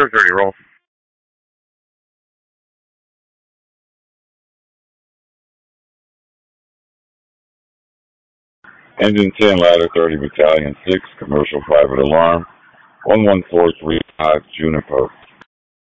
Sure, 30 roll. Engine 10, Ladder 30, Battalion 6, Commercial Private Alarm, 11435, Juniper.